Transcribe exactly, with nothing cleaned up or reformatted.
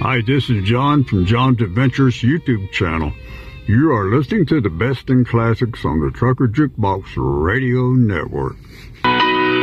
Hi, this is John from John's Adventures YouTube channel. You are listening to the best in classics on the Trucker Jukebox Radio Network.